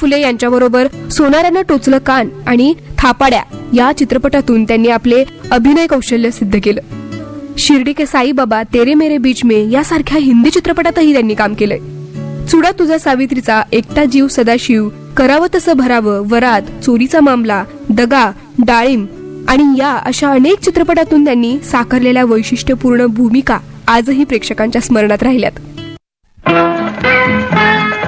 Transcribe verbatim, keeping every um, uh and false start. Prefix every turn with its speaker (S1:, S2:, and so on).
S1: फुले यांच्याबरोबर सोनारानं टोचलं कान आणि थापाड्या या चित्रपटातून त्यांनी आपले अभिनय कौशल्य सिद्ध केलं. शिर्डी के साईबाबा, तेरे मेरे बीच में यासारख्या हिंदी चित्रपटातही त्यांनी काम केलंय. चुडा तुझा सावित्रीचा, एकटा जीव सदाशिव, करावं तसं भरावं, वरात, चोरीचा मामला, दगा, डाळिंब आणि या अशा अनेक चित्रपटातून त्यांनी साकारलेल्या वैशिष्ट्यपूर्ण भूमिका आजही प्रेक्षकांच्या स्मरणात राहिल्यात.